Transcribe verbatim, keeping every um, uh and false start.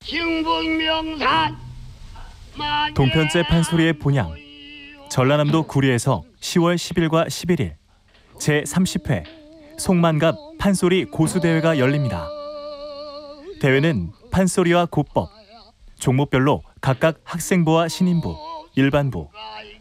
충북명산 동편제 판소리의 본향, 전라남도 구리에서 시월 십일과 십일일 제삼십 회 송만갑 판소리 고수대회가 열립니다. 대회는 판소리와 고법, 종목별로 각각 학생부와 신인부, 일반부,